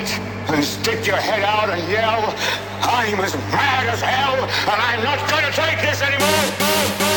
it and stick your head out and yell, I'm as mad as hell and I'm not gonna take